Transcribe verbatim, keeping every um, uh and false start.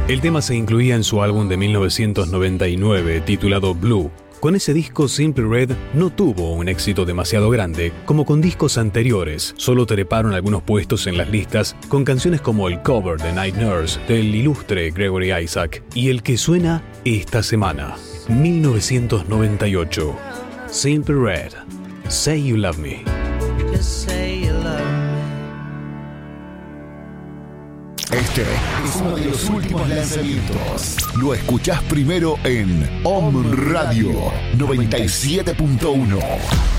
El tema se incluía en su álbum de mil novecientos noventa y nueve titulado Blue. Con ese disco, Simply Red no tuvo un éxito demasiado grande, como con discos anteriores. Solo treparon algunos puestos en las listas con canciones como el cover de Night Nurse del ilustre Gregory Isaac y el que suena esta semana, mil novecientos noventa y ocho. Simply Red, Say You Love Me. Just say you love me. Este es uno de los últimos lanzamientos. Lo escuchás primero en Om Radio noventa y siete punto uno.